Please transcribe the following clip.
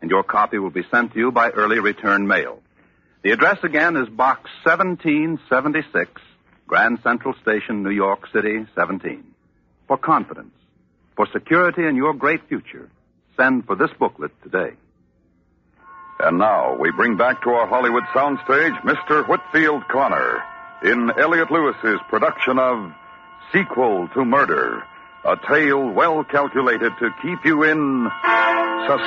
and your copy will be sent to you by early return mail. The address again is Box 1776, Grand Central Station, New York City, 17. For confidence, for security in your great future, send for this booklet today. And now we bring back to our Hollywood soundstage Mr. Whitfield Connor in Elliot Lewis's production of Sequel to Murder, a tale well calculated to keep you in suspense.